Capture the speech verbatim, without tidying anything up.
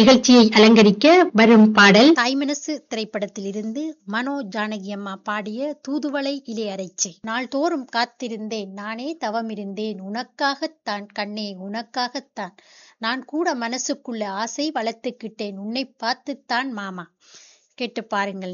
நிகழ்ச்சியை அலங்கரிக்க வரும் பாடல் தாய்மனசு திரைப்படத்தில் இருந்து மனோ ஜானகி அம்மா பாடிய தூதுவளை இலையரைச்சி. நாள்தோறும் காத்திருந்தேன், நானே தவமிருந்தேன், உனக்காகத்தான் கண்ணே உனக்காகத்தான், நான் கூட மனசுக்குள்ள ஆசை வளர்த்துக்கிட்டேன், உன்னை பார்த்துத்தான் மாமா. கேட்டு பாருங்கள்.